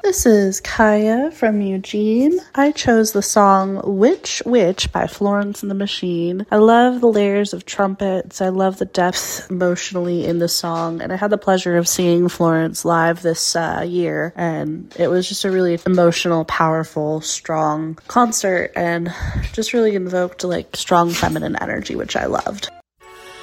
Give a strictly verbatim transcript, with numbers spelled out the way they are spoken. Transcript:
This is Kaya from Eugene. I chose the song Witch Witch by Florence and the Machine. I love the layers of trumpets. I love the depth emotionally in the song. And I had the pleasure of seeing Florence live this uh, year. And it was just a really emotional, powerful, strong concert and just really invoked like strong feminine energy, which I loved.